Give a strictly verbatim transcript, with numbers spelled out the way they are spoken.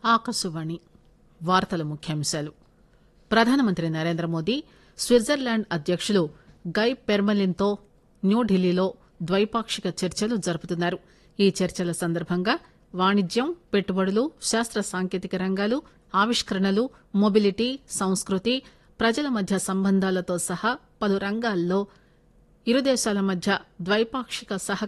ఆకాశవాణి వార్తల ముఖ్యాంశాలు ప్రధానమంత్రి నరేంద్రమోదీ స్విట్జర్లాండ్ అధ్యకులు గై పెర్మెలిన్ తో న్యూఢిల్లీలో ద్వైపాక్షిక చర్చలు జరుపుతున్నారు. ఈ చర్చల సందర్భంగా వాణిజ్యం, పెట్టుబడులు, శాస్త్ర సాంకేతిక రంగాలు, ఆవిష్కరణలు, మొబిలిటీ, సంస్కృతి, ప్రజల మధ్య సంబంధాలతో సహా పలు రంగాల్లో ఇరుదేశాల మధ్య ద్వైపాక్షిక సహకారం